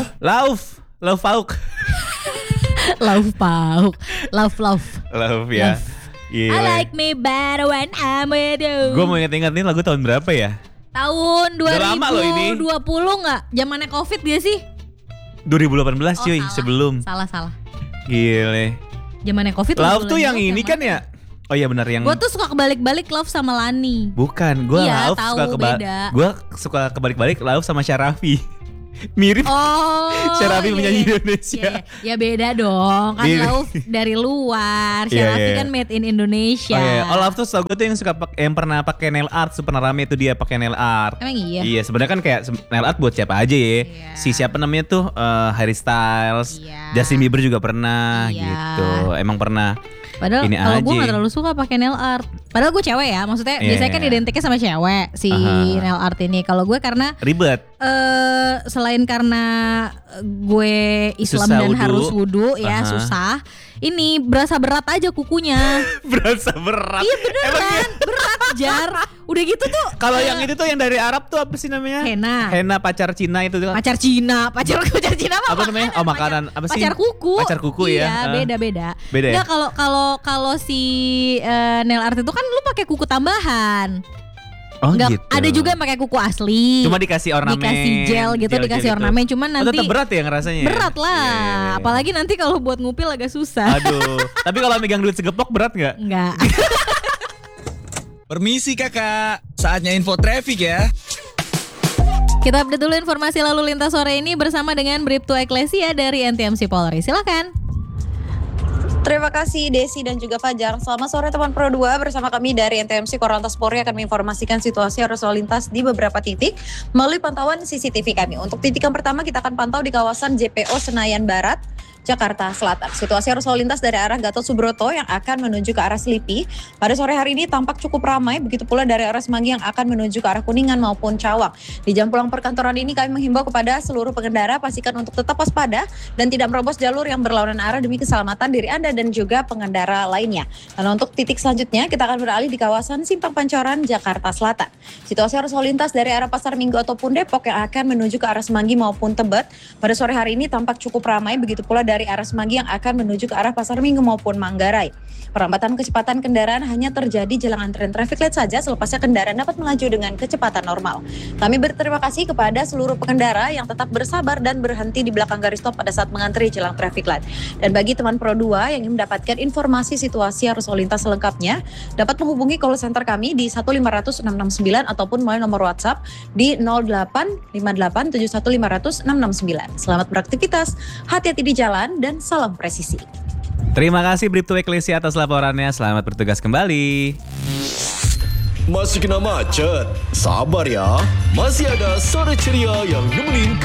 ya. Love Pauk. Love Pauk. Love Ya. I like me better when I'm with you. Gue mau inget-inget nih lagu tahun berapa ya? Tahun Udah lama loh ini. 2020 gak? Zamannya Covid dia sih? 2018 cuy, sebelum. Salah. Gile. Zamannya Covid. Love tuh yang ini kan ya? Oh iya benar yang. Gue tuh suka kebalik-balik Love sama Lani. Bukan, gue Iya, Love tahu, suka beda. Gue suka kebalik-balik Love sama Syarafi. Mirip. Oh, Syarafi iya, penyanyi iya. Indonesia. Ya beda dong. Kan Iya. Love dari luar, Iya, Syarafi iya. kan made in Indonesia. Oh iya, Love tuh gue tuh yang suka yang pernah pakai nail art, super rame itu dia pakai nail art. Emang iya? Iya, sebenarnya kan kayak nail art buat siapa aja ya. Iya. Si siapa namanya tuh Harry Styles, Iya. Justin Bieber juga pernah Iya. gitu. Emang pernah. Padahal Ini kalau gue aja. gak terlalu suka pakai nail art. Padahal gue cewek ya, maksudnya Iya, biasanya kan iya. identiknya sama cewek si Aha. nail art ini. Kalau gue karena Ribet. selain karena gue Islam Susah dan wudu. harus wudu ya Aha. susah. Ini berasa berat aja kukunya. Berasa berat. Iya beneran, berat Jar. Udah gitu tuh Kalau yang itu tuh yang dari Arab tuh apa sih namanya? henna. Pacar Cina itu tuh. Pacar Cina Cina Apa namanya? Oh, makanan. Apa sih? Pacar kuku. Pacar kuku ya. Iya, beda-beda. Beda ya? Nggak, kalau si nail art itu kan lu pakai kuku tambahan. Oh Nggak, gitu. ada juga yang pakai kuku asli. Cuma dikasih ornamen. Dikasih gel gitu, dikasih ornamen. Cuman Oh, nanti tetap berat ya ngerasanya. berat lah. Iya, iya, iya. Apalagi nanti kalau buat ngupil agak susah. Aduh. Tapi kalau megang duit segepok berat nggak? Enggak. Permisi kakak, saatnya info traffic ya. Kita update dulu informasi lalu lintas sore ini bersama dengan Bribtu Eklesia dari NTMC Polri. Silakan. Terima kasih Desi dan juga Fajar. Selamat sore teman Pro 2, bersama kami dari NTMC Korlantas Polri akan menginformasikan situasi arus lalu lintas di beberapa titik melalui pantauan CCTV kami. Untuk titik yang pertama kita akan pantau di kawasan JPO Senayan Barat, Jakarta Selatan. Situasi arus lalu lintas dari arah Gatot Subroto yang akan menuju ke arah Selipi pada sore hari ini tampak cukup ramai, begitu pula dari arah Semanggi yang akan menuju ke arah Kuningan maupun Cawang. Di jam pulang perkantoran ini kami menghimbau kepada seluruh pengendara pastikan untuk tetap waspada dan tidak merobos jalur yang berlawanan arah demi keselamatan diri Anda dan juga pengendara lainnya. Dan untuk titik selanjutnya kita akan beralih di kawasan Simpang Pancoran, Jakarta Selatan. Situasi arus lalu lintas dari arah Pasar Minggu ataupun Depok yang akan menuju ke arah Semanggi maupun Tebet pada sore hari ini tampak cukup ramai, begitu pula dari arah Semanggi yang akan menuju ke arah Pasar Minggu maupun Manggarai. Perlambatan kecepatan kendaraan hanya terjadi jelang antrean traffic light saja, selepasnya kendaraan dapat melaju dengan kecepatan normal. Kami berterima kasih kepada seluruh pengendara yang tetap bersabar dan berhenti di belakang garis stop pada saat mengantri jelang traffic light. Dan bagi teman Pro 2 yang ingin mendapatkan informasi situasi arus lalu lintas selengkapnya, dapat menghubungi call center kami di 1500669 ataupun melalui nomor WhatsApp di 085871500669. Selamat beraktivitas, hati-hati di jalan dan salam presisi. Terima kasih Bribtu Eklesia atas laporannya. Selamat bertugas kembali. Masih kena macet? Sabar ya, masih ada sore ceria yang nemenin